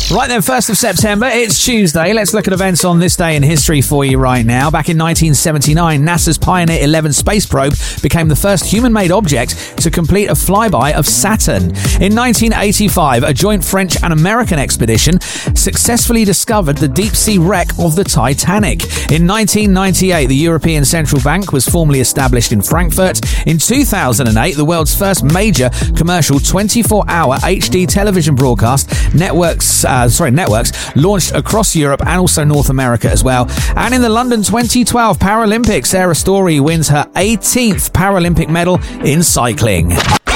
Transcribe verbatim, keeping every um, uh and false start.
Right then, first of September, it's Tuesday. Let's look at events on this day in history for you right now. Back in nineteen seventy-nine, NASA's Pioneer eleven space probe became the first human-made object to complete a flyby of Saturn. In nineteen eighty-five, a joint French and American expedition successfully discovered the deep-sea wreck of the Titanic. In nineteen ninety-eight, the European Central Bank was formally established in Frankfurt. In two thousand eight, the world's first major commercial twenty-four hour H D television broadcast networks Uh, sorry, networks launched across Europe and also North America as well. And in the London twenty twelve Paralympics, Sarah Storey wins her eighteenth Paralympic medal in cycling.